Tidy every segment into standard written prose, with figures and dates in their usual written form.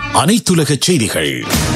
அனைத்துலக செய்திகள்.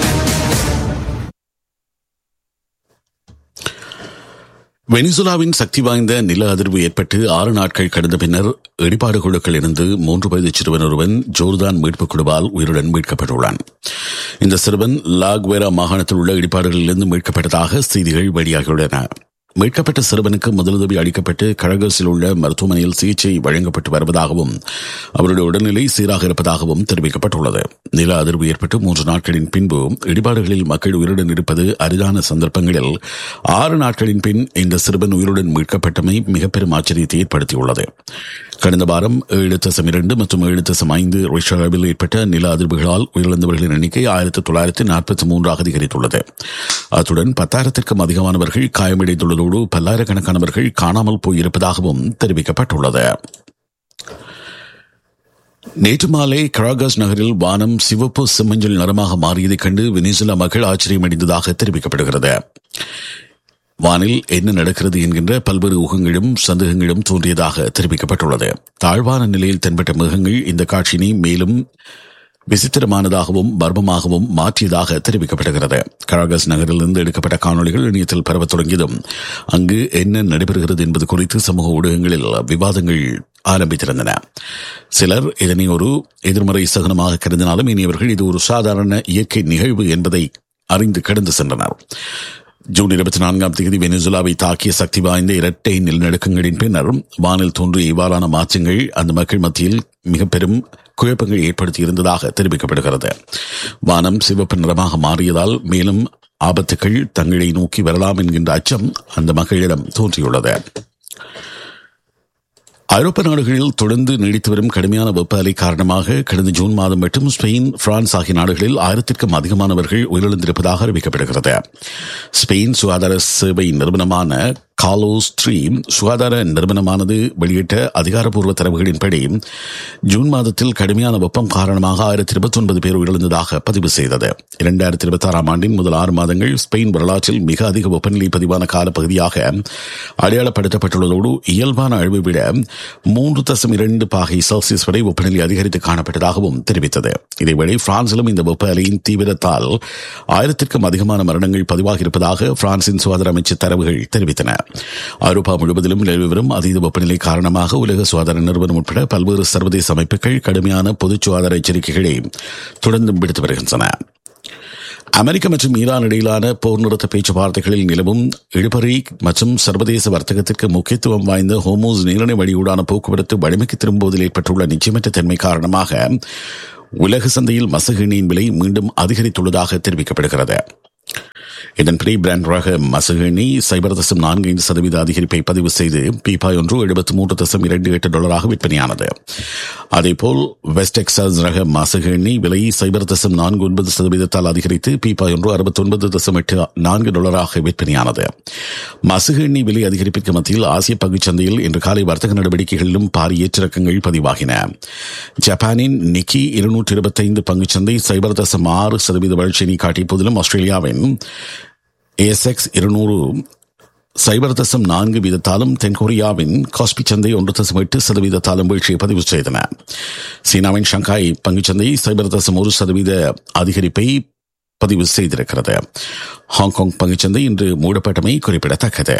வெனிசுலாவின் சக்தி வாய்ந்த நில அதிர்வு ஏற்பட்டு 6 நாட்கள் கடந்த பின்னர் இடிபாடு குழுக்கள் இருந்து 3 வயது சிறுவன் ஒருவன் ஜோர்தான் மீட்புக் குழுவால் உயிருடன் மீட்கப்பட்டுள்ளான். இந்த சிறுவன் லாக்வேரா மாகாணத்தில் உள்ள இடிபாடுகளிலிருந்து மீட்கப்பட்டதாக செய்திகள் வெளியாகியுள்ளன. மீட்கப்பட்ட சிறுவனுக்கு முதலுதவி அளிக்கப்பட்டு கரகஸில் உள்ள மருத்துவமனையில் சிகிச்சை வழங்கப்பட்டு வருவதாகவும் அவருடைய உடல்நிலை சீராக இருப்பதாகவும் தெரிவிக்கப்பட்டுள்ளது. நில அதிர்வு ஏற்பட்டு 3 நாட்களின் பின்பு இடிபாடுகளில் மக்கள் உயிருடன் இருப்பது அரிதான சந்தர்ப்பங்களில் 6 நாட்களின் பின் இந்த சிறுவன் உயிருடன் மீட்கப்பட்டமை மிக பெரும் ஆச்சரியத்தை ஏற்படுத்தியுள்ளது. கடந்த வாரம் 7.2 மற்றும் 7.5 ரிக்டர் அளவில் ஏற்பட்ட நில அதிர்வுகளால் உயிரிழந்தவர்களின் எண்ணிக்கை 1943 அதிகரித்துள்ளது. அத்துடன் 10,000க்கும் அதிகமானவர்கள் காயமடைந்துள்ளதோடு பல்லாயிரக்கணக்கானவர்கள் காணாமல் போயிருப்பதாகவும் தெரிவிக்கப்பட்டுள்ளது. நேற்று மாலை கராகஸ் நகரில் வானம் சிவப்பு செம்மஞ்சள் நிறமாக மாறியதைக் கண்டு வெனிசுலா மக்கள் ஆச்சரியமடைந்ததாக தெரிவிக்கப்படுகிறது. வானில் என்ன நடக்கிறது என்கின்ற பல்வேறு ஊகங்களும் சந்தேகங்களும் தோன்றியதாக தெரிவிக்கப்பட்டுள்ளது. தாழ்வான நிலையில் தென்பட்ட மேகங்கள் இந்த காட்சியினை மேலும் விசித்திரமானதாகவும் மர்மமாகவும் மாற்றியதாக தெரிவிக்கப்படுகிறது. கராகஸ் நகரிலிருந்து எடுக்கப்பட்ட காணொலிகள் இணையத்தில் பரவத் தொடங்கியதும் அங்கு என்ன நடைபெறுகிறது என்பது குறித்து சமூக ஊடகங்களில் விவாதங்கள் ஆரம்பித்திருந்தன. சிலர் இதனை ஒரு எதிர்மறை சகுனமாக கருதினாலும் இனியவர்கள் இது ஒரு சாதாரண இயற்கை நிகழ்வு என்பதை அறிந்து கடந்து சென்றனர். ஜூன் 24ஆம் தேதி வெனிசுலாவை தாக்கிய சக்தி வாய்ந்த இரட்டை நிலநடுக்கங்களின் பின்னர் வானில் தோன்றிய இவ்வாறான மாற்றங்கள் அந்த மக்கள் மத்தியில் மிக பெரும் குழப்பங்கள் ஏற்படுத்தி இருந்ததாக தெரிவிக்கப்படுகிறது. வானம் சிவப்பு நிறமாக மாறியதால் மேலும் ஆபத்துக்கள் தங்களை நோக்கி வரலாம் என்கின்ற அச்சம் அந்த மக்களிடம் தோன்றியுள்ளது. ஐரோப்பா நாடுகளில் தொடர்ந்து நீடித்து வரும் கடுமையான வெப்ப அலை காரணமாக கடந்த ஜூன் மாதம் மட்டும் ஸ்பெயின், பிரான்ஸ் ஆகிய நாடுகளில் 1000க்கும் அதிகமானவர்கள் உயிரிழந்திருப்பதாக அறிவிக்கப்படுகிறது. ஸ்பெயின் சுகாதார சேவை நிறுவனமான காலோஸ் ஸ்ட்ரீம் சுகாதார நிறுவனமானது வெளியிட்ட அதிகாரப்பூர்வ தரவுகளின்படி ஜூன் மாதத்தில் கடுமையான வெப்பம் காரணமாக 1029 பேர் உயிரிழந்ததாக பதிவு செய்தது. 2026ஆம் ஆண்டின் முதல் 6 மாதங்கள் ஸ்பெயின் வரலாற்றில் மிக அதிக வெப்பநிலை பதிவான காலப்பகுதியாக அடையாளப்படுத்தப்பட்டுள்ளதோடு இயல்பான அளவை விட 3.2 பாகை செல்சியஸ் வரை வெப்பநிலை அதிகரித்து காணப்பட்டதாகவும் தெரிவித்தது. இதேவேளை பிரான்சிலும் இந்த வெப்ப அலையின் தீவிரத்தால் 1000க்கும் அதிகமான மரணங்கள் பதிவாகி இருப்பதாக பிரான்சின் சுகாதார அமைச்சு தரவுகள் தெரிவித்தன. ஐரோப்பா முழுவதிலும் நிலவி வரும் அதீத வெப்பநிலை காரணமாக உலக சுகாதார நிறுவனம் உட்பட பல்வேறு சர்வதேச அமைப்புகள் கடுமையான பொது சுகாதார எச்சரிக்கைகளை தொடர்ந்து விடுத்து வருகின்றன. அமெரிக்கா மற்றும் ஈரான் இடையிலான போர் நிறுத்த பேச்சுவார்த்தைகளில் நிலவும் இழுபறி மற்றும் சர்வதேச வர்த்தகத்திற்கு முக்கியத்துவம் வாய்ந்த ஹோர்முஸ் நீரிணை வழியூடான போக்குவரத்து வலிமைக்கு திரும்புவதில் ஏற்பட்டுள்ள நிச்சயமற்ற தன்மை காரணமாக உலக சந்தையில் மசகு எண்ணெயின் விலை மீண்டும் அதிகரித்துள்ளதாக தெரிவிக்கப்படுகிறது. இதன்படி பிராண்ட் ரக மசகு எண்ணெய் 0.45% அதிகரிப்பை பதிவு செய்து பீப்பாய் ஒன்று $73.28 விற்பனையானது. அதேபோல் வெஸ்ட் டெக்சாஸ் ரக மசகு எண்ணெய் விலை 0.49% அதிகரித்து பீப்பாய் ஒன்று $69.84 விற்பனையானது. மசகு எண்ணெய் விலை அதிகரிப்பிற்கு மத்தியில் ஆசிய பங்குச் சந்தையில் இன்று காலை வர்த்தக நடவடிக்கைகளிலும் பாரிய ஏற்றிறக்கங்கள் பதிவாகின. ஜப்பானின் நிக்கி 225 பங்குச்சந்தை 0.6% வளர்ச்சியினை காட்டிய போதிலும் ஆஸ்திரேலியாவின் ASX 200 0.4% தென்கொரியாவின் காஸ்பி சந்தை 1.8% வீழ்ச்சியை பதிவு செய்தன. சீனாவின் ஷங்காய் பங்குச்சந்தை 0.1% அதிகரிப்பை பதிவு செய்திருக்கிறது. ஹாங்காங் பங்குச்சந்தை இன்று மூடப்பட்டமை குறிப்பிடத்தக்கது.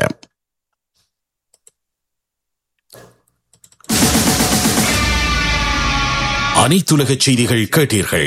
அனைத்துலக செய்திகள் கேட்டீர்கள்.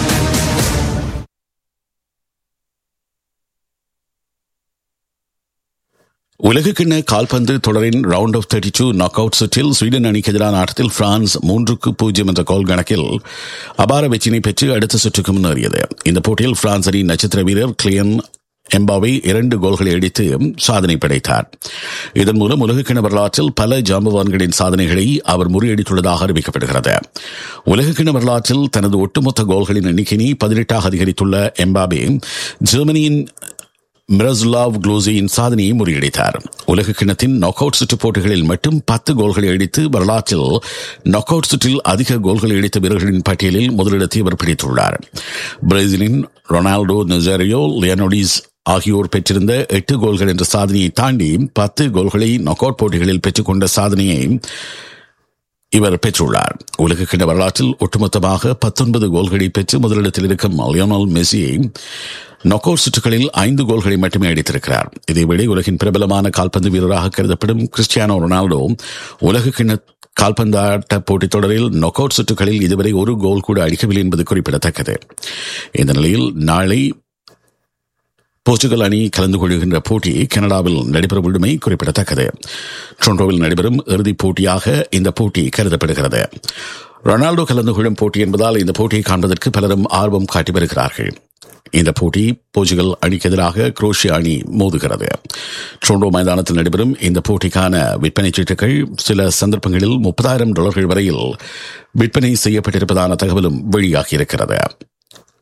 உலகக்கிண்ண கால்பந்து தொடரின் ரவுண்ட் ஆஃப் 32 நாக் அவுட் சுற்றில் ஸ்வீடன் அணிக்கு எதிரான ஆட்டத்தில் பிரான்ஸ் 3-0 என்ற கோல் கணக்கில் அபார வெற்றினை பெற்று அடுத்த சுற்றுக்கு முன்னேறியது. இந்த போட்டியில் பிரான்ஸ் அணி நட்சத்திர வீரர் கிலியன் எம்பாவே 2 கோல்களை அடித்து சாதனை படைத்தார். இதன் மூலம் உலகக்கிண வரலாற்றில் பல ஜாம்பவான்களின் சாதனைகளை அவர் முறியடித்துள்ளதாக அறிவிக்கப்படுகிறது. உலகக்கிண வரலாற்றில் தனது ஒட்டுமொத்த கோல்களின் எண்ணிக்கையை 18 அதிகரித்துள்ள எம்பாவே ஜெர்மனியின் மிரஸ்லாவ் க்ளோஸின் சாதனையை முறியடித்தார். உலக கிண்ணத்தின் நாக் அவுட் சுற்று போட்டிகளில் மட்டும் 10 கோல்களை அடித்து வரலாற்றில் நாக் அவுட் சுற்றில் அதிக கோல்களை அடித்த வீரர்களின் பட்டியலில் முதலிடத்தை அவர் பிடித்துள்ளார். பிரேசிலின் ரொனால்டோ நசாரியோ, லியோனோடிஸ் ஆகியோர் பெற்றிருந்த 8 கோல்கள் என்ற சாதனையை தாண்டி 10 கோல்களை நாக் அவுட் போட்டிகளில் பெற்றுக்கொண்ட சாதனையை இவர் பெற்றுள்ளார். உலக கிண்ண வரலாற்றில் ஒட்டுமொத்தமாக 19 கோல்களை பெற்று முதலிடத்தில் இருக்கும் லியோனல் மெஸ்ஸியை நாக் அவுட் சுற்றுகளில் 5 கோல்களை மட்டுமே அடித்திருக்கிறார். இதேவேளை உலகின் பிரபலமான கால்பந்து வீரராக கருதப்படும் கிறிஸ்டியானோ ரொனால்டோ உலக கிண்ண கால்பந்தாட்ட போட்டித் தொடரில் நாக் அவுட் சுற்றுகளில் இதுவரை ஒரு கோல் கூட அடிக்கவில்லை என்பது குறிப்பிடத்தக்கது. இந்த நிலையில் நாளை போர்ச்சுகல் அணி கலந்து கொள்கின்ற போட்டி கனடாவில் நடைபெறவுள்ளமை குறிப்பிடத்தக்கது. டொரண்டோவில் நடைபெறும் இறுதிப் போட்டியாக இந்த போட்டி கருதப்படுகிறது. ரொனால்டோ கலந்து கொள்ளும் போட்டி என்பதால் இந்த போட்டியை காண்பதற்கு பலரும் ஆர்வம் காட்டி வருகிறார்கள். இந்த போட்டி போர்ச்சுகல் அணிக்கு எதிராக குரோஷியா அணி மோதுகிறது. டொரண்டோ மைதானத்தில் நடைபெறும் இந்த போட்டிக்கான விற்பனை சீட்டுகள் சில சந்தர்ப்பங்களில் $30,000 வரையில் விற்பனை செய்யப்பட்டிருப்பதான தகவலும் வெளியாகியிருக்கிறது.